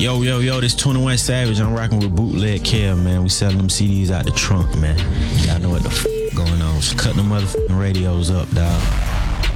Yo, this 21 Savage. I'm rocking with Bootleg Kev, man. We selling them CDs out the trunk, man. Y'all know what the f*** going on. So cut them motherfucking radios up, dog.